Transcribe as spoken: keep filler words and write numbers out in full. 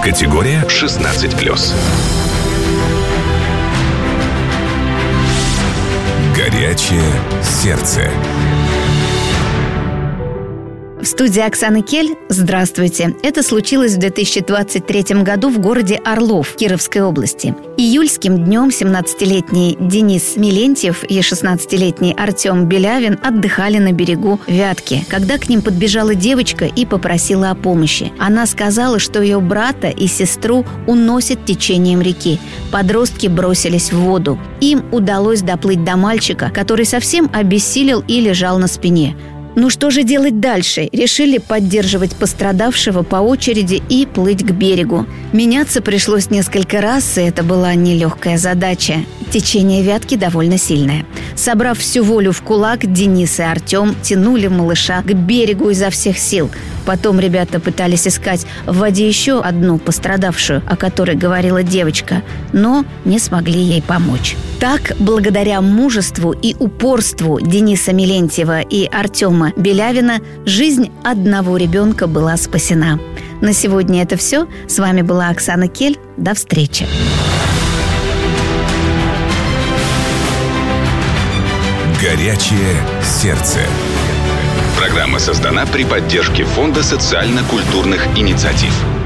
Категория шестнадцать плюс. Горячее сердце. В студии Оксаны Кель. Здравствуйте. Это случилось в две тысячи двадцать третьем году в городе Орлов Кировской области. Июльским днем семнадцатилетний Денис Милентьев и шестнадцатилетний Артем Белявин отдыхали на берегу Вятки, когда к ним подбежала девочка и попросила о помощи. Она сказала, что ее брата и сестру уносит течением реки. Подростки бросились в воду. Им удалось доплыть до мальчика, который совсем обессилел и лежал на спине. Ну что же делать дальше? Решили поддерживать пострадавшего по очереди и плыть к берегу. Меняться пришлось несколько раз, и это была нелегкая задача. Течение Вятки довольно сильное. Собрав всю волю в кулак, Денис и Артем тянули малыша к берегу изо всех сил. Потом ребята пытались искать в воде еще одну пострадавшую, о которой говорила девочка, но не смогли ей помочь. Так, благодаря мужеству и упорству Дениса Милентьева и Артема Белявина, жизнь одного ребенка была спасена. На сегодня это все. С вами была Оксана Кель. До встречи. Горячее сердце. Программа создана при поддержке Фонда социально-культурных инициатив.